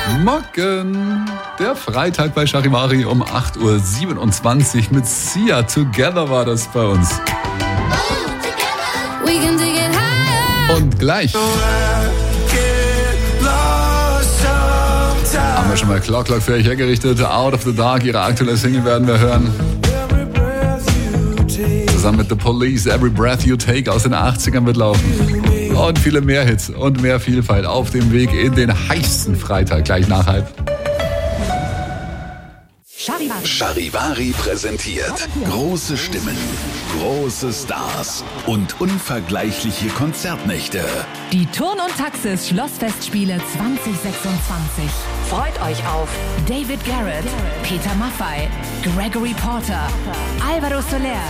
Morgen, der Freitag bei Charivari um 8.27 Uhr mit Sia. Together war das bei uns. Und gleich haben wir schon mal Clock für euch hergerichtet. Out of the Dark, ihre aktuelle Single werden wir hören. Zusammen mit The Police, Every Breath You Take aus den 80ern wird laufen. Und viele mehr Hits und mehr Vielfalt auf dem Weg in den heißesten Freitag, gleich nach 5:30. Charivari präsentiert große Stimmen, große Stars und unvergleichliche Konzertnächte. Die Turn- und Taxis Schlossfestspiele 2026. Freut euch auf David Garrett, Peter Maffay, Gregory Porter, Alvaro Soler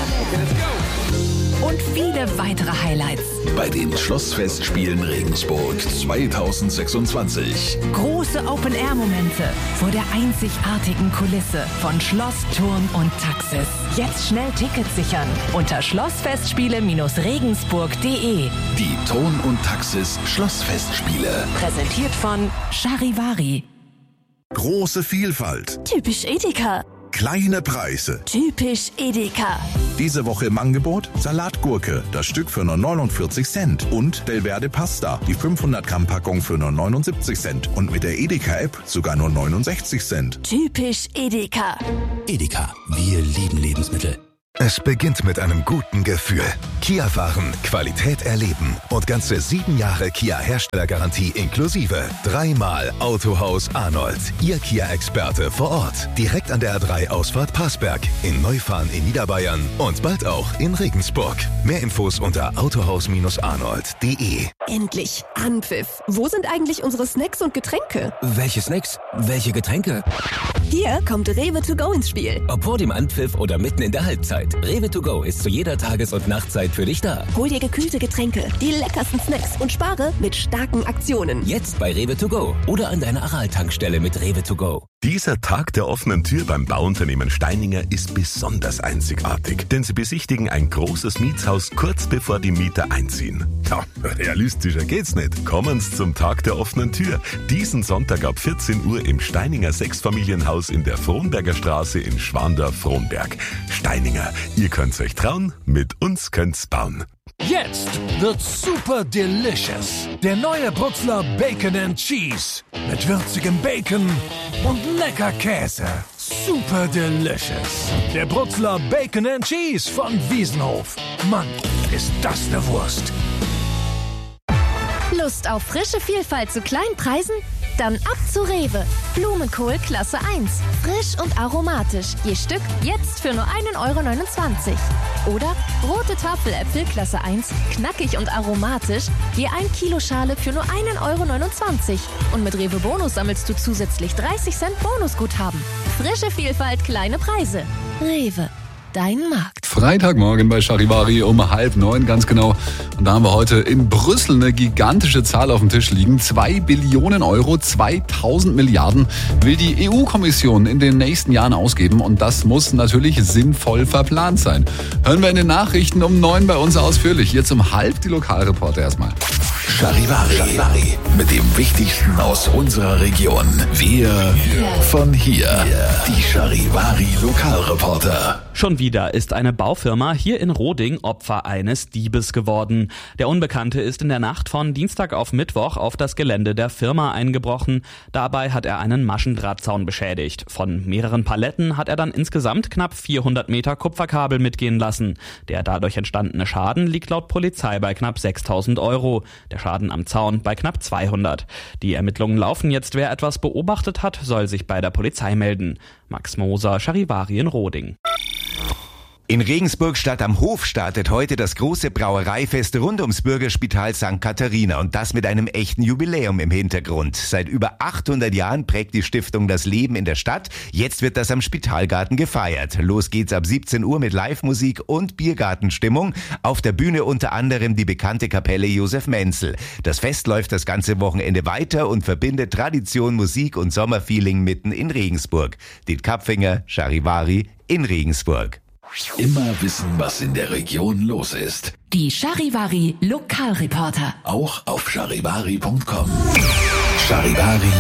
und viele weitere Highlights. Bei den Schlossfestspielen Regensburg 2026. Große Open-Air-Momente vor der einzigartigen Kulisse von Schloss, Turn und Taxis. Jetzt schnell Tickets sichern unter schlossfestspiele-regensburg.de. Die Ton- und Taxis Schlossfestspiele. Präsentiert von Charivari. Große Vielfalt. Typisch Edeka. Kleine Preise. Typisch Edeka. Diese Woche im Angebot Salatgurke, das Stück für nur 49 Cent. Und Delverde Pasta, die 500 Gramm Packung für nur 79 Cent. Und mit der Edeka-App sogar nur 69 Cent. Typisch Edeka. Edeka, wir lieben Lebensmittel. Es beginnt mit einem guten Gefühl. Kia fahren, Qualität erleben und ganze 7 Jahre Kia-Herstellergarantie inklusive. 3-mal Autohaus Arnold, Ihr Kia-Experte vor Ort. Direkt an der A3-Ausfahrt Passberg, in Neufahren in Niederbayern und bald auch in Regensburg. Mehr Infos unter autohaus-arnold.de. Endlich Anpfiff. Wo sind eigentlich unsere Snacks und Getränke? Welche Snacks? Welche Getränke? Hier kommt Rewe to go ins Spiel. Ob vor dem Anpfiff oder mitten in der Halbzeit. Rewe to go ist zu jeder Tages- und Nachtzeit für dich da. Hol dir gekühlte Getränke, die leckersten Snacks und spare mit starken Aktionen. Jetzt bei Rewe to go oder an deiner Aral-Tankstelle mit Rewe to go. Dieser Tag der offenen Tür beim Bauunternehmen Steininger ist besonders einzigartig, denn sie besichtigen ein großes Mietshaus kurz bevor die Mieter einziehen. Ja, realistischer geht's nicht. Kommen's zum Tag der offenen Tür. Diesen Sonntag ab 14 Uhr im Steininger Sechsfamilienhaus in der Frohnberger Straße in Schwandorf-Frohnberg. Steininger, ihr könnt's euch trauen, mit uns könnt's bauen. Jetzt wird's super delicious. Der neue Brutzler Bacon and Cheese. Mit würzigem Bacon und lecker Käse. Super delicious. Der Brutzler Bacon and Cheese von Wiesenhof. Mann, ist das eine Wurst. Lust auf frische Vielfalt zu kleinen Preisen? Dann ab zu Rewe. Blumenkohl Klasse 1. Frisch und aromatisch. Je Stück jetzt für nur 1,29 €. Oder rote Tafeläpfel Klasse 1. Knackig und aromatisch. Je 1 Kilo Schale für nur 1,29 €. Und mit Rewe Bonus sammelst du zusätzlich 30 Cent Bonusguthaben. Frische Vielfalt, kleine Preise. Rewe. Dein Markt. Freitagmorgen bei Charivari um 8:30 ganz genau. Und da haben wir heute in Brüssel eine gigantische Zahl auf dem Tisch liegen. 2 Billionen Euro, 2000 Milliarden will die EU-Kommission in den nächsten Jahren ausgeben. Und das muss natürlich sinnvoll verplant sein. Hören wir in den Nachrichten um 9 bei uns ausführlich. Jetzt um 8:30 die Lokalreporter erstmal. Charivari. Mit dem Wichtigsten aus unserer Region. Wir von hier. Die Charivari Lokalreporter. Schon wieder ist eine Baufirma hier in Roding Opfer eines Diebes geworden. Der Unbekannte ist in der Nacht von Dienstag auf Mittwoch auf das Gelände der Firma eingebrochen. Dabei hat er einen Maschendrahtzaun beschädigt. Von mehreren Paletten hat er dann insgesamt knapp 400 Meter Kupferkabel mitgehen lassen. Der dadurch entstandene Schaden liegt laut Polizei bei knapp 6.000 €. Der Schaden am Zaun bei knapp 200. Die Ermittlungen laufen jetzt. Wer etwas beobachtet hat, soll sich bei der Polizei melden. Max Moser, Charivari in Roding. In Regensburg Stadt am Hof startet heute das große Brauereifest rund ums Bürgerspital St. Katharina und das mit einem echten Jubiläum im Hintergrund. Seit über 800 Jahren prägt die Stiftung das Leben in der Stadt. Jetzt wird das am Spitalgarten gefeiert. Los geht's ab 17 Uhr mit Live-Musik und Biergartenstimmung. Auf der Bühne unter anderem die bekannte Kapelle Josef Menzel. Das Fest läuft das ganze Wochenende weiter und verbindet Tradition, Musik und Sommerfeeling mitten in Regensburg. Diet Kapfinger, Charivari in Regensburg. Immer wissen, was in der Region los ist. Die Charivari Lokalreporter. Auch auf charivari.com. Charivari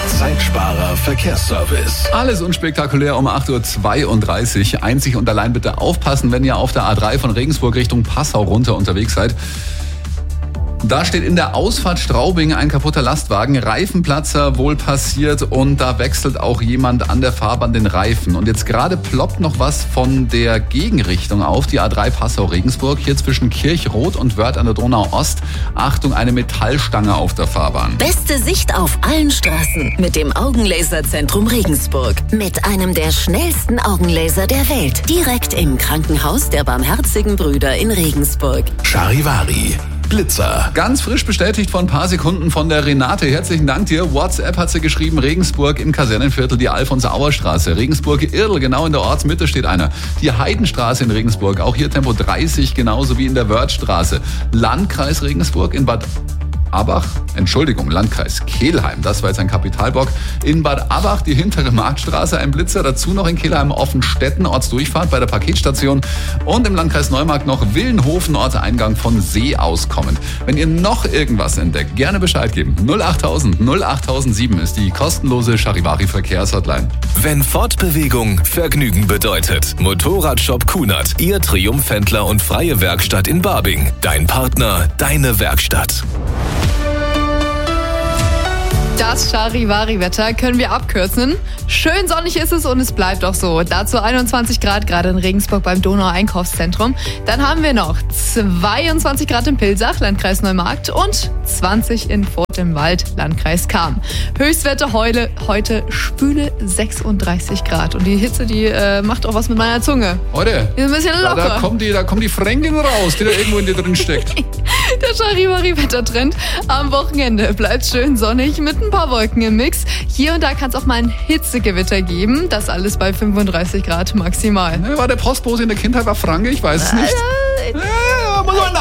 Zeitsparer Verkehrsservice. Alles unspektakulär um 8.32 Uhr. Einzig und allein bitte aufpassen, wenn ihr auf der A3 von Regensburg Richtung Passau runter unterwegs seid. Da steht in der Ausfahrt Straubing ein kaputter Lastwagen, Reifenplatzer wohl passiert und da wechselt auch jemand an der Fahrbahn den Reifen. Und jetzt gerade ploppt noch was von der Gegenrichtung auf, die A3 Passau-Regensburg, hier zwischen Kirchroth und Wörth an der Donau-Ost. Achtung, eine Metallstange auf der Fahrbahn. Beste Sicht auf allen Straßen mit dem Augenlaserzentrum Regensburg. Mit einem der schnellsten Augenlaser der Welt. Direkt im Krankenhaus der Barmherzigen Brüder in Regensburg. Charivari. Blitzer. Ganz frisch bestätigt vor ein paar Sekunden von der Renate. Herzlichen Dank dir. WhatsApp hat sie geschrieben, Regensburg im Kasernenviertel, die Alfons-Auer-Straße. Regensburg-Irl, genau in der Ortsmitte steht einer. Die Heidenstraße in Regensburg, auch hier Tempo 30, genauso wie in der Wörthstraße. Landkreis Regensburg in Landkreis Kelheim, das war jetzt ein Kapitalbock. In Bad Abach die hintere Marktstraße, ein Blitzer, dazu noch in Kelheim Offenstetten, Ortsdurchfahrt bei der Paketstation und im Landkreis Neumarkt noch Willenhofen, Ortseingang von See aus kommend. Wenn ihr noch irgendwas entdeckt, gerne Bescheid geben. 08000 08007 ist die kostenlose Charivari Verkehrshotline. Wenn Fortbewegung Vergnügen bedeutet, Motorradshop Kunert, Ihr Triumphhändler und freie Werkstatt in Barbing. Dein Partner, deine Werkstatt. Das Charivari-Wetter können wir abkürzen. Schön sonnig ist es und es bleibt auch so. Dazu 21 Grad gerade in Regensburg beim Donau-Einkaufszentrum. Dann haben wir noch 22 Grad in Pilsach, Landkreis Neumarkt und 20 in Furt im Wald, Landkreis Cham. Höchstwerte heute schwüle 36 Grad. Und die Hitze, die macht auch was mit meiner Zunge. Heute? Die ist ein bisschen locker. Da kommt die Fränkin raus, die da irgendwo in dir drin steckt. Der Charivari-Wettertrend. Am Wochenende bleibt schön sonnig mit ein paar Wolken im Mix. Hier und da kann es auch mal ein Hitzegewitter geben. Das alles bei 35 Grad maximal. War der Postbote in der Kindheit war Franke? Ich weiß es nicht. Muss man